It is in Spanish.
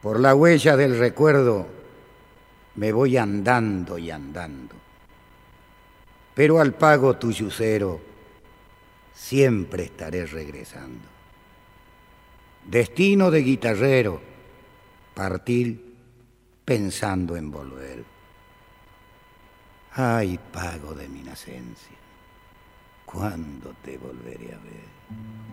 Por la huella del recuerdo me voy andando y andando, pero al pago tuyucero siempre estaré regresando. Destino de guitarrero, partir pensando en volver. Ay, pago de mi nacencia, ¿cuándo te volveré a ver?